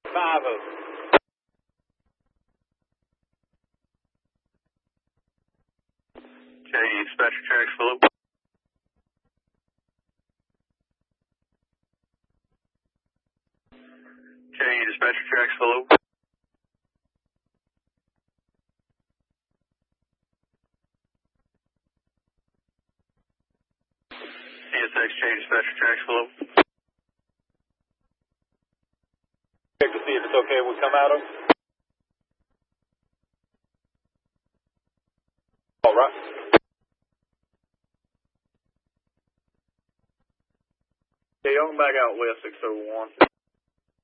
5-0. Okay, dispatcher tracks Phillip. Okay, dispatcher tracks Phillip. CSX change dispatcher tracks Phillip. Check to see if it's okay if we come out of. All right. Okay, y'all can back out west 601.